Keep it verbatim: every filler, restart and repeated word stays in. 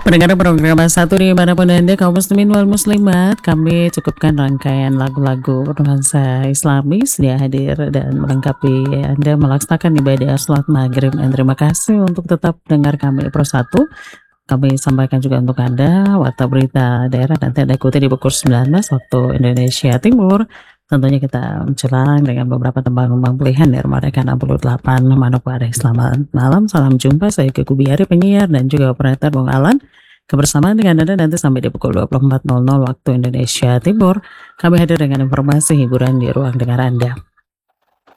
Pendengar program satu dimanapun Anda kaum muslimin wal muslimat, kami cukupkan rangkaian lagu-lagu bernuansa Islamis dia hadir dan melengkapi Anda melaksanakan ibadah salat maghrib. Dan terima kasih untuk tetap dengar kami Pro satu. Kami sampaikan juga untuk Anda warta berita daerah nanti Anda ikuti di pukul sembilan belas waktu Indonesia Timur. Tentunya kita menjelang dengan beberapa tembang-tembang pilihan dari mereka enam puluh delapan Manokwari. Selamat malam, salam jumpa. Saya Kiki Biari penyiar dan juga operator Bung Alan. Kebersamaan dengan Anda nanti sampai di pukul dua puluh empat nol nol waktu Indonesia Timur. Kami hadir dengan informasi hiburan di ruang dengar Anda.